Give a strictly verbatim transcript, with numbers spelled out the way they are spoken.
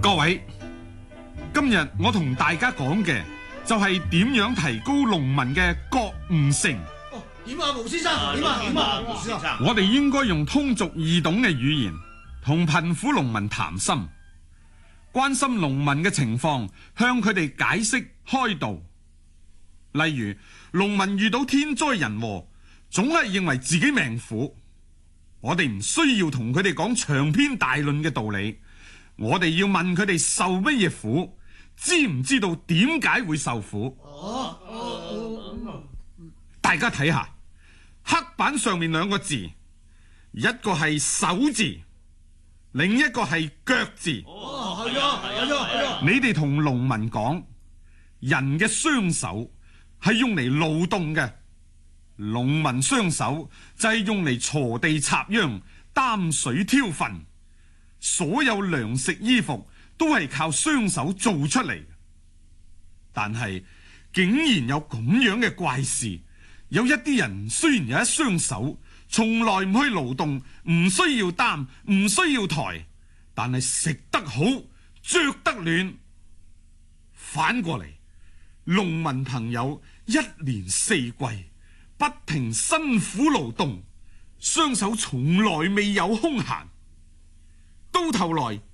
各位，今日我同大家講嘅就係點樣提高農民嘅覺悟性。 哦，點啊，毛先生？點啊？點啊，毛先生？ 我哋應該用通俗易懂嘅語言同貧苦農民談心，關心農民嘅情況，向佢哋解釋開導。例如，農民遇到天災人禍，總係認為自己命苦，我哋唔需要同佢哋講長篇大論嘅道理。我哋要問佢哋受乜嘢苦，知唔知道點解會受苦？哦哦、大家睇下黑板上面兩個字，一個係手字，另一個係腳字。 哦，係啊，係啊，係啊！ 你哋同農民講，人嘅雙手係用嚟勞動嘅，農民雙手就係用嚟鋤地插秧、擔水挑糞。所有糧食衣服都係靠雙手做出嚟，但係竟然有咁樣嘅怪事，有一啲人雖然有一雙手，從來唔去勞動，唔需要擔，唔需要抬，但係食得好，着得暖。反過嚟，農民朋友一年四季不停辛苦勞動，雙手從來未有空閒。到頭來